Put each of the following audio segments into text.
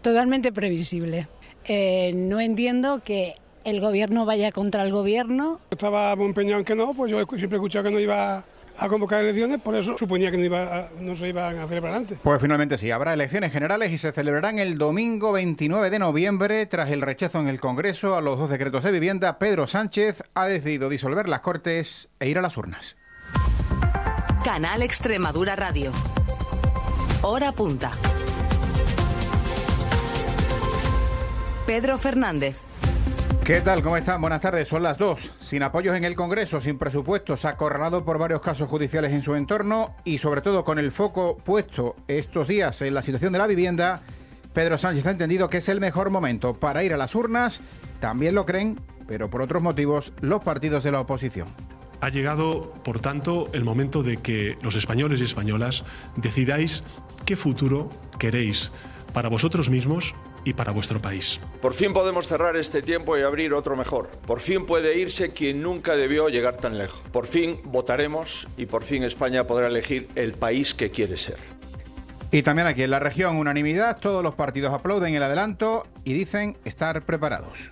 Totalmente previsible. No entiendo que el gobierno vaya contra el gobierno. Estaba empeñado en que no, pues yo siempre he escuchado que no iba a convocar elecciones, por eso suponía que no se iban a celebrar antes. Pues finalmente sí, habrá elecciones generales y se celebrarán el domingo 29 de noviembre. Tras el rechazo en el Congreso a los 2 decretos de vivienda, Pedro Sánchez ha decidido disolver las Cortes e ir a las urnas. Canal Extremadura Radio. Hora punta. Pedro Fernández. ¿Qué tal? ¿Cómo están? Buenas tardes. Son las 2. Sin apoyos en el Congreso, sin presupuestos, acorralado por varios casos judiciales en su entorno y sobre todo con el foco puesto estos días en la situación de la vivienda, Pedro Sánchez ha entendido que es el mejor momento para ir a las urnas. También lo creen, pero por otros motivos, los partidos de la oposición. Ha llegado, por tanto, el momento de que los españoles y españolas decidáis qué futuro queréis para vosotros mismos y para vuestro país. Por fin podemos cerrar este tiempo y abrir otro mejor. Por fin puede irse quien nunca debió llegar tan lejos. Por fin votaremos y por fin España podrá elegir el país que quiere ser. Y también aquí en la región, unanimidad, todos los partidos aplauden el adelanto y dicen estar preparados.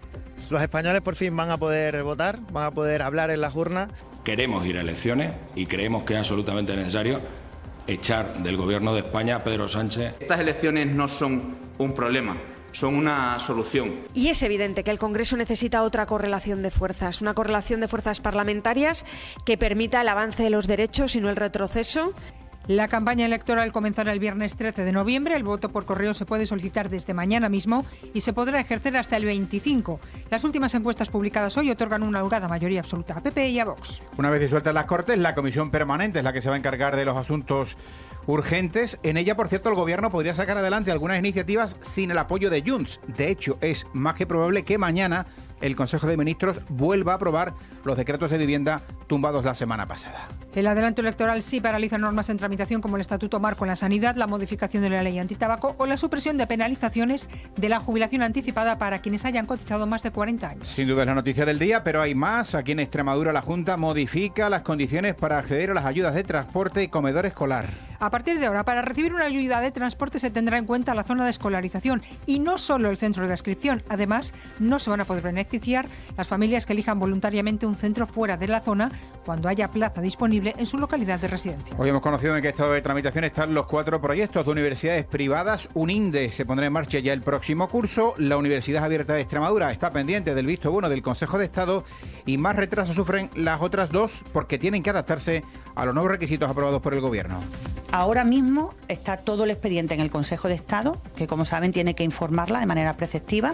Los españoles por fin van a poder votar, van a poder hablar en las urnas. Queremos ir a elecciones y creemos que es absolutamente necesario echar del gobierno de España a Pedro Sánchez. Estas elecciones no son un problema, son una solución. Y es evidente que el Congreso necesita otra correlación de fuerzas, una correlación de fuerzas parlamentarias que permita el avance de los derechos y no el retroceso. La campaña electoral comenzará el viernes 13 de noviembre. El voto por correo se puede solicitar desde mañana mismo y se podrá ejercer hasta el 25. Las últimas encuestas publicadas hoy otorgan una holgada mayoría absoluta a PP y a Vox. Una vez disueltas las Cortes, la comisión permanente es la que se va a encargar de los asuntos urgentes. En ella, por cierto, el Gobierno podría sacar adelante algunas iniciativas sin el apoyo de Junts. De hecho, es más que probable que mañana el Consejo de Ministros vuelva a aprobar los decretos de vivienda tumbados la semana pasada. El adelanto electoral sí paraliza normas en tramitación como el Estatuto Marco en la sanidad, la modificación de la ley antitabaco o la supresión de penalizaciones de la jubilación anticipada para quienes hayan cotizado más de 40 años. Sin duda es la noticia del día, pero hay más. Aquí en Extremadura la Junta modifica las condiciones para acceder a las ayudas de transporte y comedor escolar. A partir de ahora, para recibir una ayuda de transporte se tendrá en cuenta la zona de escolarización y no solo el centro de inscripción. Además, no se van a poder beneficiar las familias que elijan voluntariamente un centro fuera de la zona cuando haya plaza disponible en su localidad de residencia. Hoy hemos conocido en qué estado de tramitación están los 4 proyectos de universidades privadas. UNINDE se pondrá en marcha ya el próximo curso. La Universidad Abierta de Extremadura está pendiente del visto bueno del Consejo de Estado y más retrasos sufren las otras 2 porque tienen que adaptarse a los nuevos requisitos aprobados por el Gobierno. Ahora mismo está todo el expediente en el Consejo de Estado, que como saben tiene que informarla de manera preceptiva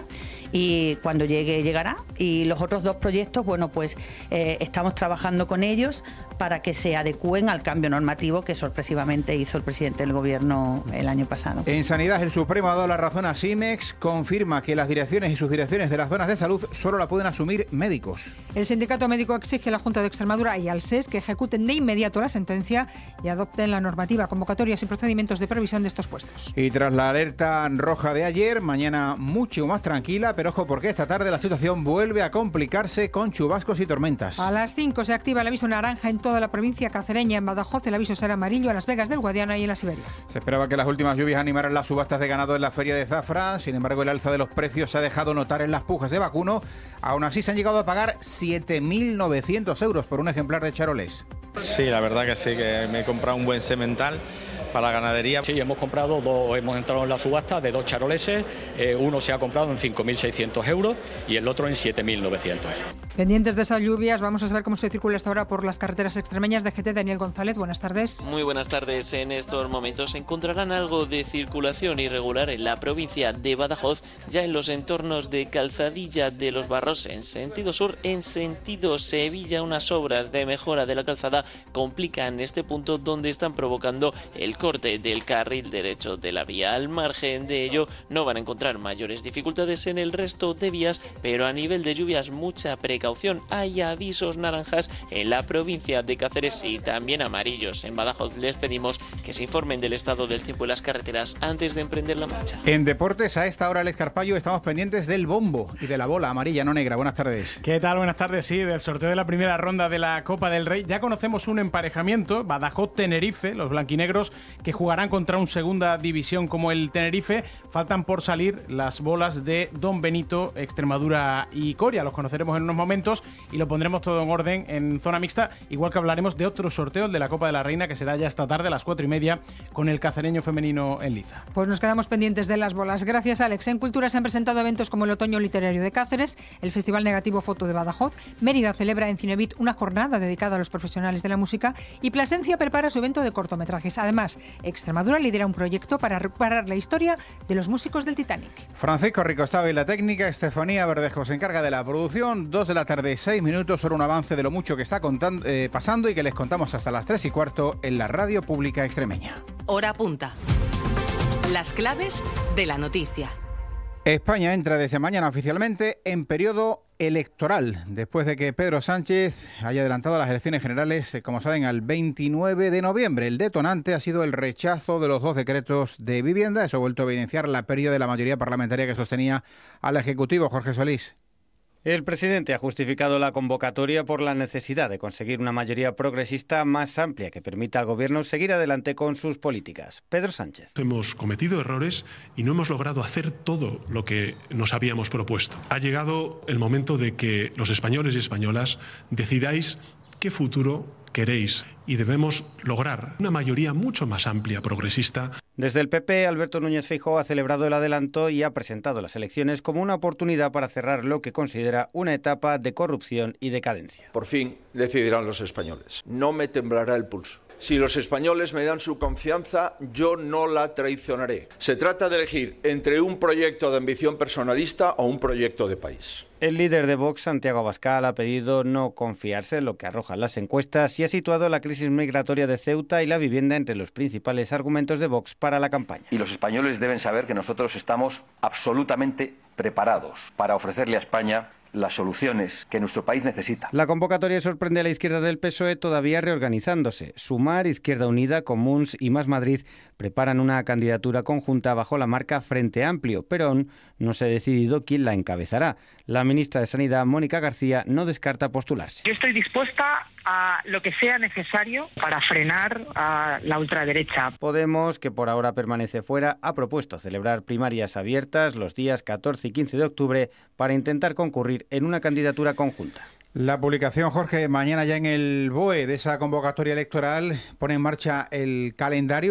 y cuando llegue, llegará. Y los otros 2 proyectos, bueno, pues estamos trabajando con ellos para que se adecúen al cambio normativo que sorpresivamente hizo el presidente del Gobierno el año pasado. En Sanidad, el Supremo ha dado la razón a Simex, confirma que las direcciones y subdirecciones de las zonas de salud solo la pueden asumir médicos. El sindicato médico exige a la Junta de Extremadura y al SES que ejecuten de inmediato la sentencia y adopten la normativa, convocatorias y procedimientos de previsión de estos puestos. Y tras la alerta roja de ayer, mañana mucho más tranquila, pero ojo porque esta tarde la situación vuelve a complicarse con chubascos y tormentas. A las 5 se activa el aviso naranja en toda la provincia cacereña. En Badajoz el aviso será amarillo en Las Vegas del Guadiana y en la Siberia. Se esperaba que las últimas lluvias animaran las subastas de ganado en la feria de Zafra. Sin embargo, el alza de los precios se ha dejado notar en las pujas de vacuno. Aún así se han llegado a pagar 7.900 euros por un ejemplar de charolés. Sí, la verdad que sí, que me he comprado un buen semental para la ganadería. Sí, hemos comprado hemos entrado en la subasta de 2 charoleses, uno se ha comprado en 5.600 euros y el otro en 7.900. Pendientes de esas lluvias, vamos a saber cómo se circula esta hora por las carreteras extremeñas. DGT, Daniel González, buenas tardes. Muy buenas tardes. En estos momentos encontrarán algo de circulación irregular en la provincia de Badajoz, ya en los entornos de Calzadilla de los Barros en sentido sur, en sentido Sevilla. Unas obras de mejora de la calzada complican este punto donde están provocando el corte del carril derecho de la vía. Al margen de ello, no van a encontrar mayores dificultades en el resto de vías, pero a nivel de lluvias mucha precaución. Hay avisos naranjas en la provincia de Cáceres y también amarillos en Badajoz. Les pedimos que se informen del estado del tiempo en las carreteras antes de emprender la marcha. En deportes, a esta hora, el Escarpallo, estamos pendientes del bombo y de la bola amarilla, no negra. Buenas tardes. ¿Qué tal? Buenas tardes. Sí, del sorteo de la primera ronda de la Copa del Rey. Ya conocemos un emparejamiento, Badajoz-Tenerife. Los blanquinegros que jugarán contra un segunda división como el Tenerife. Faltan por salir las bolas de Don Benito, Extremadura y Coria. Los conoceremos en unos momentos y lo pondremos todo en orden en zona mixta, igual que hablaremos de otro sorteo, el de la Copa de la Reina, que será ya esta tarde a las 4:30 con el cacereño femenino en liza. Pues nos quedamos pendientes de las bolas. Gracias, Alex. En Cultura se han presentado eventos como el Otoño Literario de Cáceres, el Festival Negativo Foto de Badajoz, Mérida celebra en Cinebit una jornada dedicada a los profesionales de la música y Plasencia prepara su evento de cortometrajes. Además, Extremadura lidera un proyecto para recuperar la historia de los músicos del Titanic. Francisco Rico estaba en la técnica, Estefanía Verdejo se encarga de la producción. 2 de la tarde, 6 minutos, solo un avance de lo mucho que está pasando y que les contamos hasta las 3:15 en la radio pública extremeña. Hora punta. Las claves de la noticia. España entra desde mañana oficialmente en periodo electoral, después de que Pedro Sánchez haya adelantado las elecciones generales, como saben, al 29 de noviembre. El detonante ha sido el rechazo de los 2 decretos de vivienda. Eso ha vuelto a evidenciar la pérdida de la mayoría parlamentaria que sostenía al Ejecutivo. Jorge Solís. El presidente ha justificado la convocatoria por la necesidad de conseguir una mayoría progresista más amplia que permita al Gobierno seguir adelante con sus políticas. Pedro Sánchez. Hemos cometido errores y no hemos logrado hacer todo lo que nos habíamos propuesto. Ha llegado el momento de que los españoles y españolas decidáis qué futuro queréis y debemos lograr una mayoría mucho más amplia, progresista. Desde el PP, Alberto Núñez Feijóo ha celebrado el adelanto y ha presentado las elecciones como una oportunidad para cerrar lo que considera una etapa de corrupción y decadencia. Por fin decidirán los españoles. No me temblará el pulso. Si los españoles me dan su confianza, yo no la traicionaré. Se trata de elegir entre un proyecto de ambición personalista o un proyecto de país. El líder de Vox, Santiago Abascal, ha pedido no confiarse en lo que arrojan las encuestas y ha situado la crisis migratoria de Ceuta y la vivienda entre los principales argumentos de Vox para la campaña. Y los españoles deben saber que nosotros estamos absolutamente preparados para ofrecerle a España las soluciones que nuestro país necesita. La convocatoria sorprende a la izquierda del PSOE todavía reorganizándose. Sumar, Izquierda Unida, Comuns y Más Madrid preparan una candidatura conjunta bajo la marca Frente Amplio, pero aún no se ha decidido quién la encabezará. La ministra de Sanidad, Mónica García, no descarta postularse. Yo estoy dispuesta a lo que sea necesario para frenar a la ultraderecha. Podemos, que por ahora permanece fuera, ha propuesto celebrar primarias abiertas los días 14 y 15 de octubre para intentar concurrir en una candidatura conjunta. La publicación, Jorge, mañana ya en el BOE de esa convocatoria electoral pone en marcha el calendario.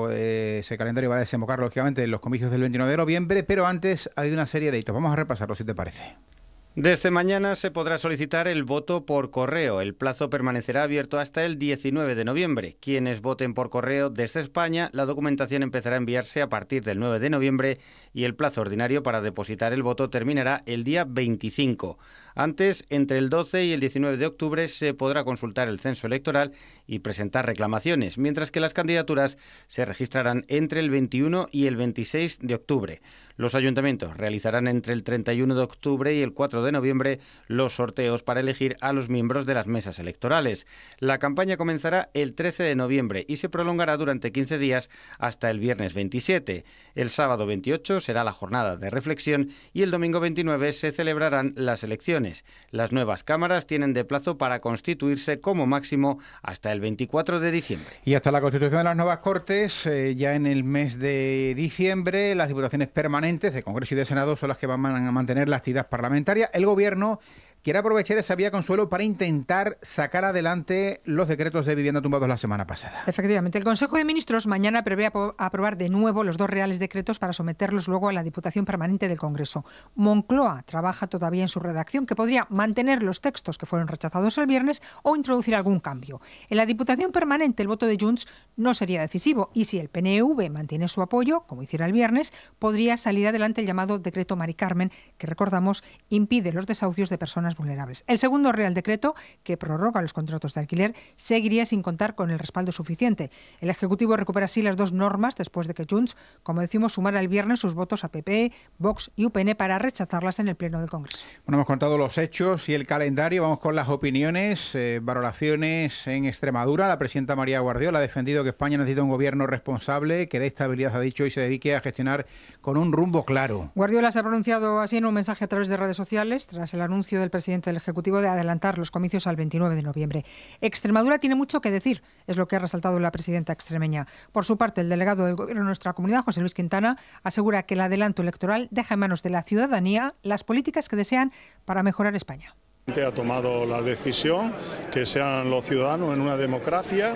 Ese calendario va a desembocar, lógicamente, en los comicios del 29 de noviembre, pero antes hay una serie de hitos. Vamos a repasarlo, si te parece. Desde mañana se podrá solicitar el voto por correo. El plazo permanecerá abierto hasta el 19 de noviembre. Quienes voten por correo desde España, la documentación empezará a enviarse a partir del 9 de noviembre y el plazo ordinario para depositar el voto terminará el día 25. Antes, entre el 12 y el 19 de octubre, se podrá consultar el censo electoral y presentar reclamaciones, mientras que las candidaturas se registrarán entre el 21 y el 26 de octubre. Los ayuntamientos realizarán entre el 31 de octubre y el 4 de noviembre los sorteos para elegir a los miembros de las mesas electorales. La campaña comenzará el 13 de noviembre y se prolongará durante 15 días hasta el viernes 27. El sábado 28 será la jornada de reflexión y el domingo 29 se celebrarán las elecciones. Las nuevas cámaras tienen de plazo para constituirse como máximo hasta el 24 de diciembre. Y hasta la constitución de las nuevas Cortes, ya en el mes de diciembre, las diputaciones permanentes de Congreso y de Senado son las que van a mantener la actividad parlamentaria. El Gobierno quiere aprovechar esa vía, Consuelo, para intentar sacar adelante los decretos de vivienda tumbados la semana pasada. Efectivamente, el Consejo de Ministros mañana prevé aprobar de nuevo los 2 reales decretos para someterlos luego a la Diputación Permanente del Congreso. Moncloa trabaja todavía en su redacción, que podría mantener los textos que fueron rechazados el viernes o introducir algún cambio. En la Diputación Permanente el voto de Junts no sería decisivo y si el PNV mantiene su apoyo, como hiciera el viernes, podría salir adelante el llamado decreto Mari Carmen, que recordamos impide los desahucios de personas vulnerables. El segundo Real Decreto, que prorroga los contratos de alquiler, seguiría sin contar con el respaldo suficiente. El Ejecutivo recupera así las 2 normas después de que Junts, como decimos, sumara el viernes sus votos a PP, Vox y UPN para rechazarlas en el Pleno del Congreso. Bueno, hemos contado los hechos y el calendario. Vamos con las opiniones, valoraciones en Extremadura. La presidenta María Guardiola ha defendido que España necesita un gobierno responsable, que dé estabilidad, ha dicho, y se dedique a gestionar con un rumbo claro. Guardiola se ha pronunciado así en un mensaje a través de redes sociales tras el anuncio del presidente del Ejecutivo de adelantar los comicios al 29 de noviembre. Extremadura tiene mucho que decir, es lo que ha resaltado la presidenta extremeña. Por su parte, el delegado del Gobierno de nuestra comunidad, José Luis Quintana, asegura que el adelanto electoral deja en manos de la ciudadanía las políticas que desean para mejorar España. Ha tomado la decisión que sean los ciudadanos en una democracia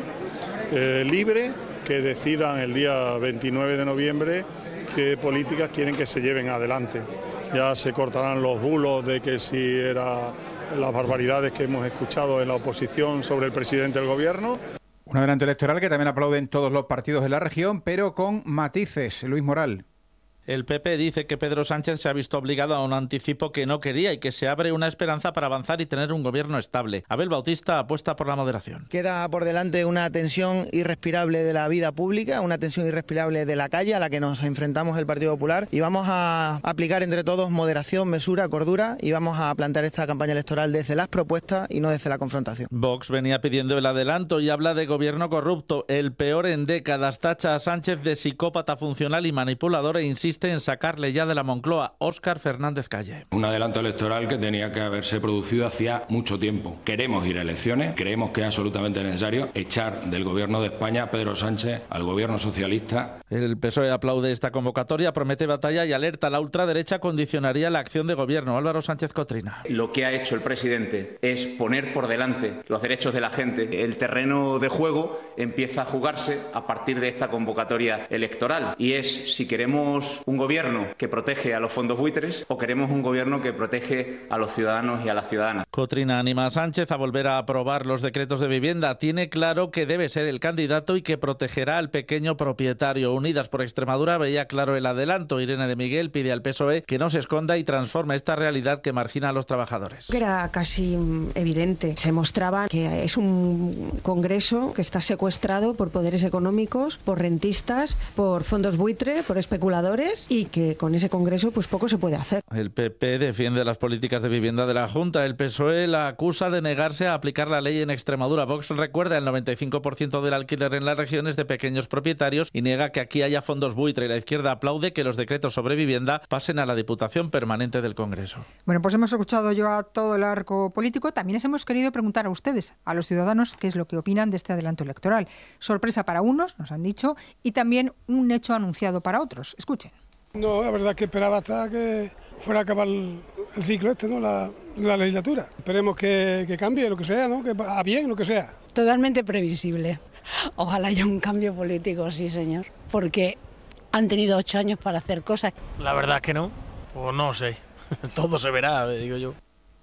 libre que decidan el día 29 de noviembre qué políticas quieren que se lleven adelante. Ya se cortarán los bulos de que si era las barbaridades que hemos escuchado en la oposición sobre el presidente del Gobierno. Un adelanto electoral que también aplauden todos los partidos de la región, pero con matices. Luis Moral. El PP dice que Pedro Sánchez se ha visto obligado a un anticipo que no quería y que se abre una esperanza para avanzar y tener un gobierno estable. Abel Bautista apuesta por la moderación. Queda por delante una tensión irrespirable de la vida pública, una tensión irrespirable de la calle a la que nos enfrentamos el Partido Popular, y vamos a aplicar entre todos moderación, mesura, cordura, y vamos a plantear esta campaña electoral desde las propuestas y no desde la confrontación. Vox venía pidiendo el adelanto y habla de gobierno corrupto, el peor en décadas. Tacha a Sánchez de psicópata funcional y manipulador e insiste en sacarle ya de la Moncloa. Óscar Fernández Calle. Un adelanto electoral que tenía que haberse producido hacía mucho tiempo. Queremos ir a elecciones, creemos que es absolutamente necesario echar del gobierno de España a Pedro Sánchez, al gobierno socialista. El PSOE aplaude esta convocatoria, promete batalla y alerta. La ultraderecha condicionaría la acción de gobierno. Álvaro Sánchez Cotrina. Lo que ha hecho el presidente es poner por delante los derechos de la gente. El terreno de juego empieza a jugarse a partir de esta convocatoria electoral, y es si queremos un gobierno que protege a los fondos buitres o queremos un gobierno que protege a los ciudadanos y a las ciudadanas. Cotrina anima a Sánchez a volver a aprobar los decretos de vivienda. Tiene claro que debe ser el candidato y que protegerá al pequeño propietario. Unidas por Extremadura veía claro el adelanto. Irene de Miguel pide al PSOE que no se esconda y transforme esta realidad que margina a los trabajadores. Era casi evidente. Se mostraba que es un Congreso que está secuestrado por poderes económicos, por rentistas, por fondos buitre, por especuladores, y que con ese Congreso pues poco se puede hacer. El PP defiende las políticas de vivienda de la Junta. El PSOE la acusa de negarse a aplicar la ley en Extremadura. Vox recuerda el 95% del alquiler en la región es de pequeños propietarios y niega que aquí haya fondos buitre. Y la izquierda aplaude que los decretos sobre vivienda pasen a la Diputación Permanente del Congreso. Bueno, pues hemos escuchado yo a todo el arco político. También les hemos querido preguntar a ustedes, a los ciudadanos, qué es lo que opinan de este adelanto electoral. Sorpresa para unos, nos han dicho, y también un hecho anunciado para otros. Escuchen. No, la verdad es que esperaba hasta que fuera a acabar el ciclo este, ¿no? La legislatura. Esperemos que cambie lo que sea, ¿no? Que a bien lo que sea. Totalmente previsible. Ojalá haya un cambio político, sí señor, porque han tenido 8 años para hacer cosas. La verdad es que no, o no sé, todo se verá, digo yo.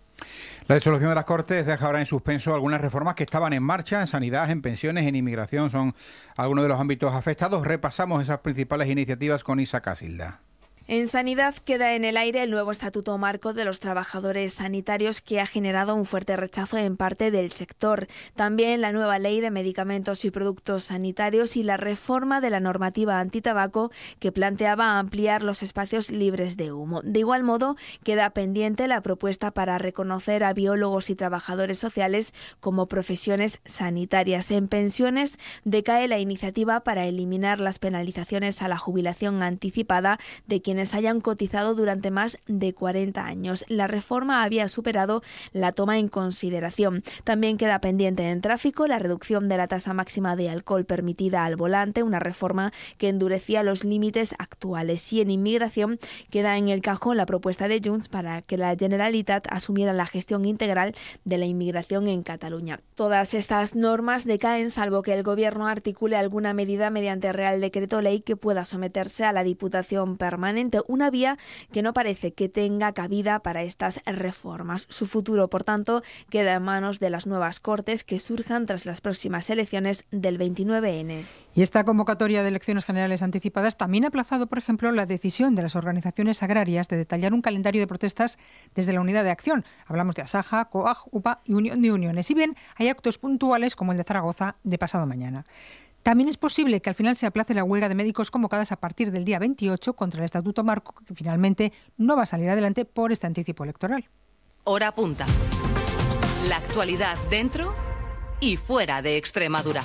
La disolución de las Cortes deja ahora en suspenso algunas reformas que estaban en marcha en sanidad, en pensiones, en inmigración. Son algunos de los ámbitos afectados. Repasamos esas principales iniciativas con Isa Casilda. En sanidad queda en el aire el nuevo Estatuto Marco de los Trabajadores Sanitarios, que ha generado un fuerte rechazo en parte del sector. También la nueva Ley de Medicamentos y Productos Sanitarios y la reforma de la normativa antitabaco, que planteaba ampliar los espacios libres de humo. De igual modo, queda pendiente la propuesta para reconocer a biólogos y trabajadores sociales como profesiones sanitarias. En pensiones decae la iniciativa para eliminar las penalizaciones a la jubilación anticipada de quienes hayan cotizado durante más de 40 años. La reforma había superado la toma en consideración. También queda pendiente en tráfico la reducción de la tasa máxima de alcohol permitida al volante, una reforma que endurecía los límites actuales. Y en inmigración queda en el cajón la propuesta de Junts para que la Generalitat asumiera la gestión integral de la inmigración en Cataluña. Todas estas normas decaen salvo que el Gobierno articule alguna medida mediante Real Decreto Ley que pueda someterse a la Diputación Permanente, una vía que no parece que tenga cabida para estas reformas. Su futuro, por tanto, queda en manos de las nuevas Cortes que surjan tras las próximas elecciones del 29N. Y esta convocatoria de elecciones generales anticipadas también ha aplazado, por ejemplo, la decisión de las organizaciones agrarias de detallar un calendario de protestas desde la unidad de acción. Hablamos de Asaja, COAG, UPA y Unión de Uniones. Si bien hay actos puntuales como el de Zaragoza de pasado mañana. También es posible que al final se aplace la huelga de médicos convocadas a partir del día 28 contra el Estatuto Marco, que finalmente no va a salir adelante por este anticipo electoral. Hora punta. La actualidad dentro y fuera de Extremadura.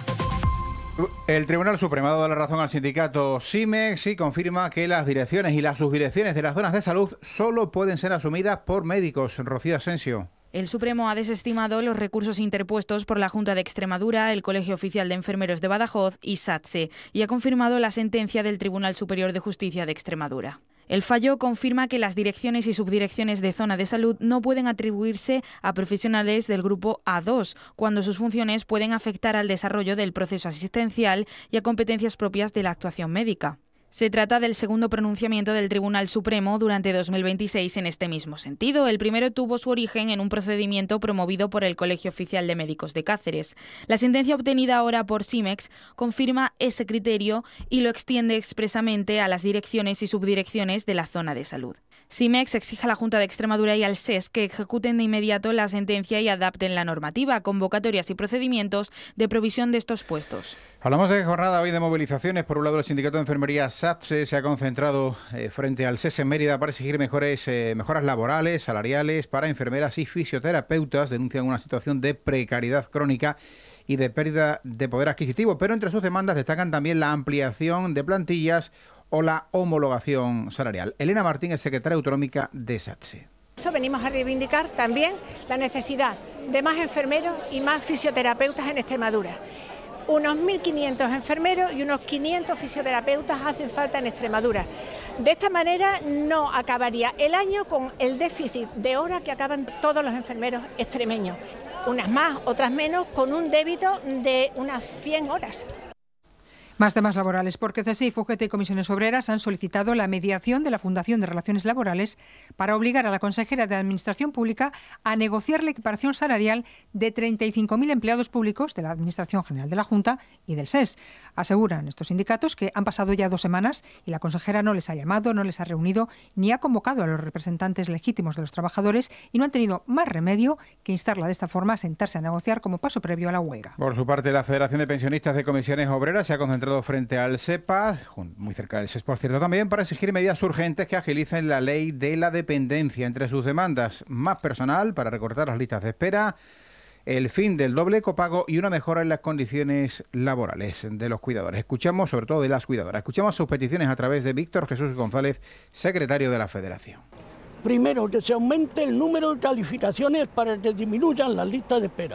El Tribunal Supremo ha dado la razón al sindicato SIMEX y confirma que las direcciones y las subdirecciones de las zonas de salud solo pueden ser asumidas por médicos. Rocío Asensio. El Supremo ha desestimado los recursos interpuestos por la Junta de Extremadura, el Colegio Oficial de Enfermeros de Badajoz y SATSE y ha confirmado la sentencia del Tribunal Superior de Justicia de Extremadura. El fallo confirma que las direcciones y subdirecciones de zona de salud no pueden atribuirse a profesionales del grupo A2, cuando sus funciones pueden afectar al desarrollo del proceso asistencial y a competencias propias de la actuación médica. Se trata del segundo pronunciamiento del Tribunal Supremo durante 2026 en este mismo sentido. El primero tuvo su origen en un procedimiento promovido por el Colegio Oficial de Médicos de Cáceres. La sentencia obtenida ahora por SIMEX confirma ese criterio y lo extiende expresamente a las direcciones y subdirecciones de la zona de salud. SIMEX exige a la Junta de Extremadura y al SES que ejecuten de inmediato la sentencia y adapten la normativa, convocatorias y procedimientos de provisión de estos puestos. Hablamos de jornada hoy de movilizaciones. Por un lado, el Sindicato de Enfermería SATSE se ha concentrado frente al SES en Mérida para exigir mejoras laborales, salariales para enfermeras y fisioterapeutas. Denuncian una situación de precariedad crónica y de pérdida de poder adquisitivo, pero entre sus demandas destacan también la ampliación de plantillas o la homologación salarial. Elena Martín es secretaria autonómica de SATSE. Eso venimos a reivindicar también la necesidad de más enfermeros y más fisioterapeutas en Extremadura. Unos 1.500 enfermeros y unos 500 fisioterapeutas hacen falta en Extremadura. De esta manera no acabaría el año con el déficit de horas que acaban todos los enfermeros extremeños. Unas más, otras menos, con un débito de unas 100 horas. Más temas laborales, porque CSIF, UGT y Comisiones Obreras han solicitado la mediación de la Fundación de Relaciones Laborales para obligar a la consejera de Administración Pública a negociar la equiparación salarial de 35.000 empleados públicos de la Administración General de la Junta y del SES. Aseguran estos sindicatos que han pasado ya 2 semanas y la consejera no les ha llamado, no les ha reunido ni ha convocado a los representantes legítimos de los trabajadores y no han tenido más remedio que instarla de esta forma a sentarse a negociar como paso previo a la huelga. Por su parte, la Federación de Pensionistas de Comisiones Obreras se ha concentrado frente al SEPA, muy cerca del SES por cierto también, para exigir medidas urgentes que agilicen la ley de la dependencia. Entre sus demandas, más personal para recortar las listas de espera, el fin del doble copago y una mejora en las condiciones laborales de los cuidadores. Escuchamos, sobre todo de las cuidadoras, escuchamos sus peticiones a través de Víctor Jesús González, secretario de la Federación. Primero, que se aumente el número de calificaciones para que disminuyan las listas de espera.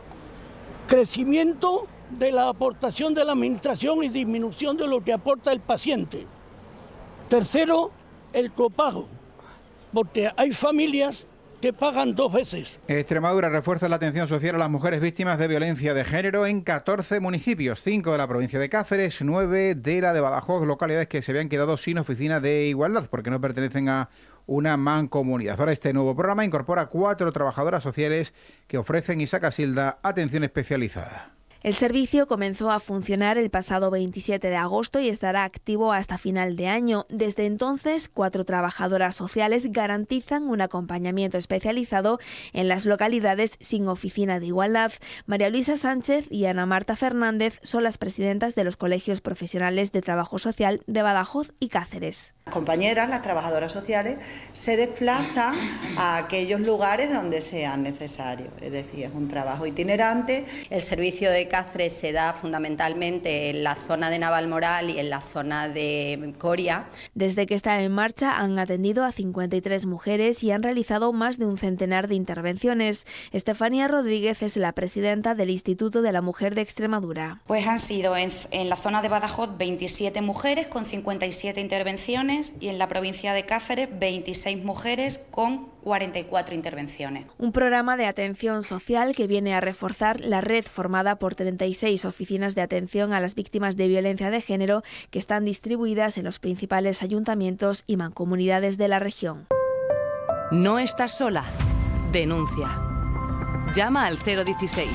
Crecimiento de la aportación de la administración y disminución de lo que aporta el paciente. Tercero, el copago, porque hay familias que pagan 2 veces. Extremadura refuerza la atención social a las mujeres víctimas de violencia de género en 14 municipios, 5 de la provincia de Cáceres, 9 de la de Badajoz, localidades que se habían quedado sin oficina de igualdad porque no pertenecen a una mancomunidad. Ahora este nuevo programa incorpora 4 trabajadoras sociales que ofrecen Isaac Asilda atención especializada. El servicio comenzó a funcionar el pasado 27 de agosto y estará activo hasta final de año. Desde entonces, 4 trabajadoras sociales garantizan un acompañamiento especializado en las localidades sin oficina de igualdad. María Luisa Sánchez y Ana Marta Fernández son las presidentas de los colegios profesionales de trabajo social de Badajoz y Cáceres. Las compañeras, las trabajadoras sociales, se desplazan a aquellos lugares donde sean necesarios. Es decir, es un trabajo itinerante. El servicio de Cáceres se da fundamentalmente en la zona de Navalmoral y en la zona de Coria. Desde que está en marcha han atendido a 53 mujeres y han realizado más de un centenar de intervenciones. Estefanía Rodríguez es la presidenta del Instituto de la Mujer de Extremadura. Pues han sido en la zona de Badajoz 27 mujeres con 57 intervenciones y en la provincia de Cáceres 26 mujeres con 44 intervenciones. Un programa de atención social que viene a reforzar la red formada por 36 oficinas de atención a las víctimas de violencia de género que están distribuidas en los principales ayuntamientos y mancomunidades de la región. No estás sola. Denuncia. Llama al 016.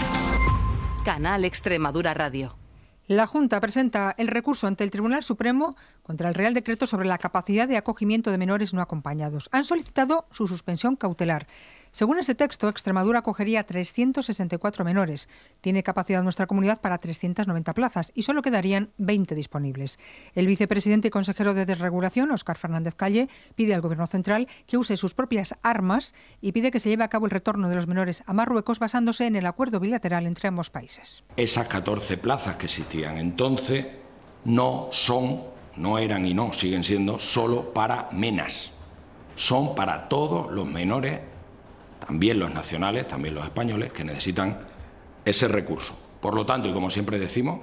Canal Extremadura Radio. La Junta presenta el recurso ante el Tribunal Supremo contra el Real Decreto sobre la capacidad de acogimiento de menores no acompañados. Han solicitado su suspensión cautelar. Según ese texto, Extremadura acogería 364 menores. Tiene capacidad nuestra comunidad para 390 plazas y solo quedarían 20 disponibles. El vicepresidente y consejero de Desregulación, Óscar Fernández Calle, pide al Gobierno central que use sus propias armas y pide que se lleve a cabo el retorno de los menores a Marruecos basándose en el acuerdo bilateral entre ambos países. Esas 14 plazas que existían entonces no eran y no siguen siendo solo para menas. Son para todos los menores, también los nacionales, también los españoles, que necesitan ese recurso. Por lo tanto, y como siempre decimos,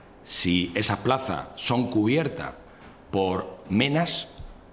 si esas plazas son cubiertas por MENAS,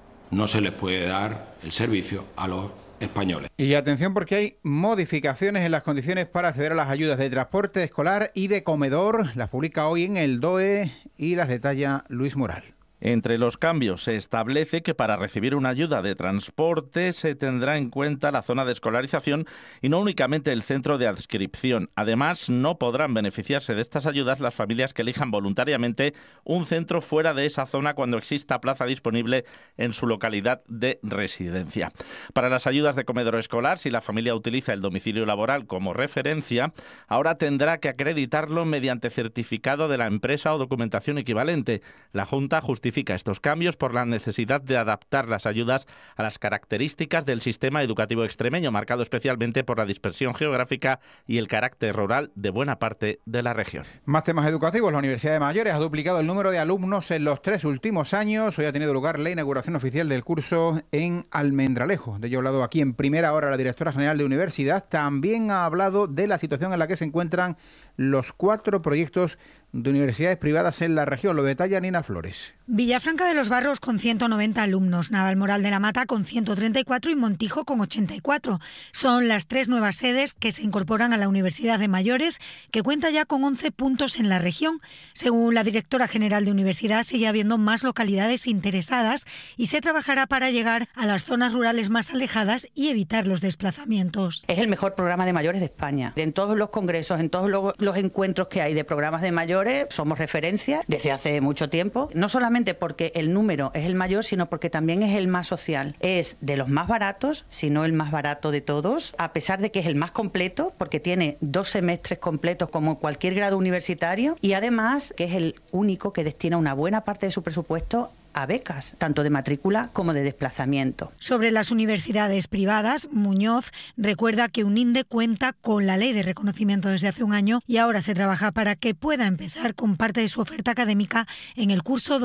no se les puede dar el servicio a los españoles. Y atención, porque hay modificaciones en las condiciones para acceder a las ayudas de transporte escolar y de comedor. Las publica hoy en el DOE y las detalla Luis Moral. Entre los cambios se establece que para recibir una ayuda de transporte se tendrá en cuenta la zona de escolarización y no únicamente el centro de adscripción. Además, no podrán beneficiarse de estas ayudas las familias que elijan voluntariamente un centro fuera de esa zona cuando exista plaza disponible en su localidad de residencia. Para las ayudas de comedor escolar, si la familia utiliza el domicilio laboral como referencia, ahora tendrá que acreditarlo mediante certificado de la empresa o documentación equivalente. La Junta justifica estos cambios por la necesidad de adaptar las ayudas a las características del sistema educativo extremeño, marcado especialmente por la dispersión geográfica y el carácter rural de buena parte de la región. Más temas educativos. La Universidad de Mayores ha duplicado el número de alumnos en los 3 últimos años. Hoy ha tenido lugar la inauguración oficial del curso en Almendralejo. De ello ha hablado aquí en primera hora la directora general de universidad. También ha hablado de la situación en la que se encuentran los 4 proyectos de universidades privadas en la región. Lo detalla Nina Flores. Villafranca de los Barros con 190 alumnos, Navalmoral de la Mata con 134 y Montijo con 84. Son las 3 nuevas sedes que se incorporan a la Universidad de Mayores, que cuenta ya con 11 puntos en la región. Según la directora general de universidad, sigue habiendo más localidades interesadas y se trabajará para llegar a las zonas rurales más alejadas y evitar los desplazamientos. Es el mejor programa de mayores de España. En todos los congresos, en todos los encuentros que hay de programas de mayores, somos referencia desde hace mucho tiempo. No solamente porque el número es el mayor, sino porque también es el más social. Es de los más baratos, si no el más barato de todos, a pesar de que es el más completo, porque tiene 2 semestres completos como cualquier grado universitario, y además que es el único que destina una buena parte de su presupuesto a becas, tanto de matrícula como de desplazamiento. Sobre las universidades privadas, Muñoz recuerda que UNINDE cuenta con la ley de reconocimiento desde hace un año y ahora se trabaja para que pueda empezar con parte de su oferta académica en el curso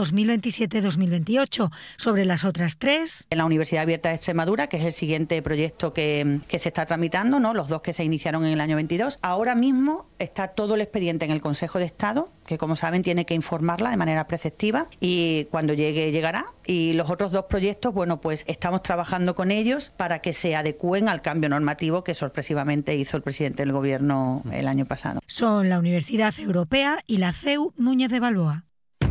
2027-2028. Sobre las otras 3... En la Universidad Abierta de Extremadura, que es el siguiente proyecto que se está tramitando, ¿no? Los 2 que se iniciaron en el año 22. Ahora mismo está todo el expediente en el Consejo de Estado, que como saben tiene que informarla de manera preceptiva, y cuando llegará. Y los otros 2 proyectos, bueno, pues estamos trabajando con ellos para que se adecúen al cambio normativo que sorpresivamente hizo el presidente del Gobierno el año pasado. Son la Universidad Europea y la CEU Núñez de Balboa.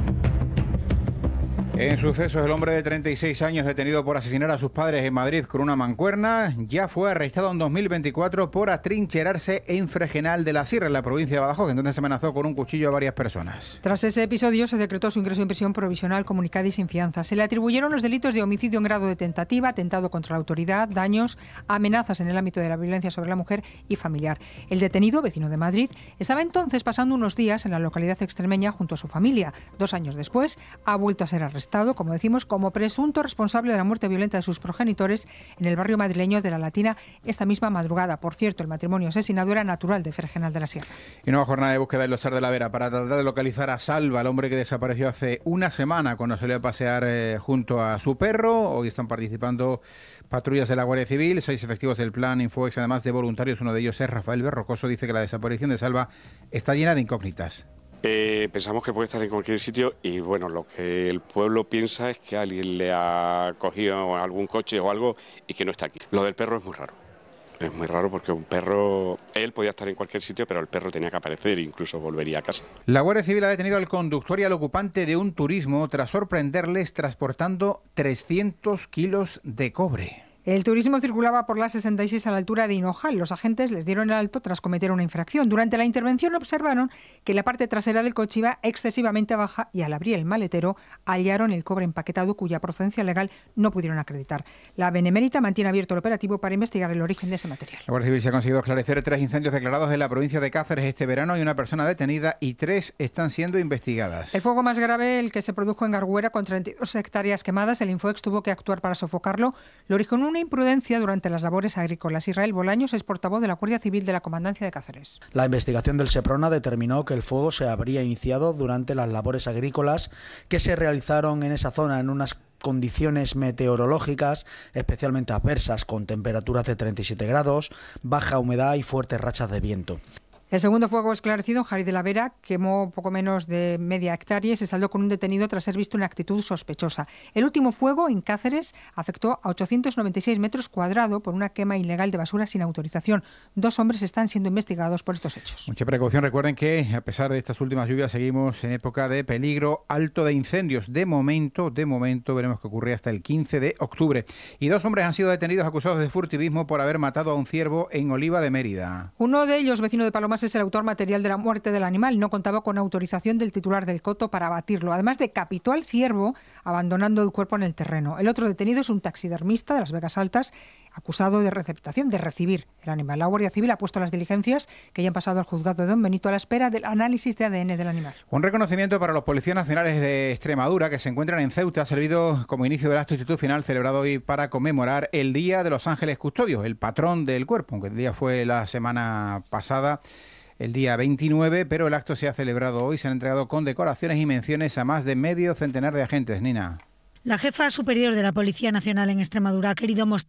En sucesos, el hombre de 36 años detenido por asesinar a sus padres en Madrid con una mancuerna ya fue arrestado en 2024 por atrincherarse en Fregenal de la Sierra, en la provincia de Badajoz, en donde se amenazó con un cuchillo a varias personas. Tras ese episodio se decretó su ingreso en prisión provisional comunicada y sin fianza. Se le atribuyeron los delitos de homicidio en grado de tentativa, atentado contra la autoridad, daños, amenazas en el ámbito de la violencia sobre la mujer y familiar. El detenido, vecino de Madrid, estaba entonces pasando unos días en la localidad extremeña junto a su familia. 2 años después ha vuelto a ser arrestado, como decimos, como presunto responsable de la muerte violenta de sus progenitores en el barrio madrileño de La Latina esta misma madrugada. Por cierto, el matrimonio asesinado era natural de Fregenal de la Sierra. Y nueva jornada de búsqueda en Los Sar de la Vera para tratar de localizar a Salva, el hombre que desapareció hace una semana cuando salió a pasear junto a su perro. Hoy están participando patrullas de la Guardia Civil, 6 efectivos del Plan Infoex, además de voluntarios. Uno de ellos es Rafael Berrocoso. Dice que la desaparición de Salva está llena de incógnitas. Pensamos que puede estar en cualquier sitio y bueno, lo que el pueblo piensa es que alguien le ha cogido algún coche o algo y que no está aquí. Lo del perro es muy raro. Es muy raro porque un perro, él podía estar en cualquier sitio, pero el perro tenía que aparecer e incluso volvería a casa. La Guardia Civil ha detenido al conductor y al ocupante de un turismo tras sorprenderles transportando 300 kilos de cobre. El turismo circulaba por la 66 a la altura de Hinojal. Los agentes les dieron el alto tras cometer una infracción. Durante la intervención observaron que la parte trasera del coche iba excesivamente baja y al abrir el maletero hallaron el cobre empaquetado cuya procedencia legal no pudieron acreditar. La Benemérita mantiene abierto el operativo para investigar el origen de ese material. La Guardia Civil se ha conseguido esclarecer 3 incendios declarados en la provincia de Cáceres este verano y una persona detenida y 3 están siendo investigadas. El fuego más grave, el que se produjo en Garguera con 32 hectáreas quemadas, el Infoex tuvo que actuar para sofocarlo. Lo originó una imprudencia durante las labores agrícolas. Israel Bolaños es portavoz de la Guardia Civil de la Comandancia de Cáceres. La investigación del Seprona determinó que el fuego se habría iniciado durante las labores agrícolas que se realizaron en esa zona, en unas condiciones meteorológicas especialmente adversas, con temperaturas de 37 grados, baja humedad y fuertes rachas de viento. El segundo fuego esclarecido en Jari de la Vera quemó poco menos de media hectárea y se saldó con un detenido tras ser visto una actitud sospechosa. El último fuego, en Cáceres, afectó a 896 metros cuadrados por una quema ilegal de basura sin autorización. 2 hombres están siendo investigados por estos hechos. Mucha precaución. Recuerden que, a pesar de estas últimas lluvias, seguimos en época de peligro alto de incendios. De momento, veremos qué ocurre hasta el 15 de octubre. Y 2 hombres han sido detenidos acusados de furtivismo por haber matado a un ciervo en Oliva de Mérida. Uno de ellos, vecino de Palomas, es el autor material de la muerte del animal. No contaba con autorización del titular del coto para abatirlo. Además, decapitó al ciervo abandonando el cuerpo en el terreno. El otro detenido es un taxidermista de Las Vegas Altas, acusado de receptación, de recibir el animal. La Guardia Civil ha puesto las diligencias que ya han pasado al juzgado de Don Benito a la espera del análisis de ADN del animal. Un reconocimiento para los policías nacionales de Extremadura que se encuentran en Ceuta ha servido como inicio del acto institucional celebrado hoy para conmemorar el Día de los Ángeles Custodios, el patrón del cuerpo, aunque el día fue la semana pasada, el día 29, pero el acto se ha celebrado hoy. Se han entregado condecoraciones y menciones a más de medio centenar de agentes. Nina. La jefa superior de la Policía Nacional en Extremadura ha querido mostrar